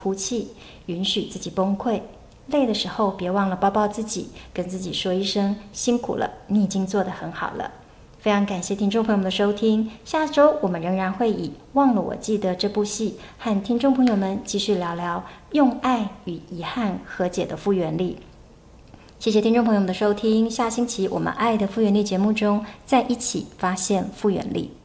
哭泣，允许自己崩溃。累的时候别忘了抱抱自己，跟自己说一声辛苦了，你已经做得很好了。非常感谢听众朋友们的收听，下周我们仍然会以《忘了我记得》这部戏和听众朋友们继续聊聊用爱与遗憾和解的复原力。谢谢听众朋友们的收听，下星期我们爱的复原力节目中再一起发现复原力。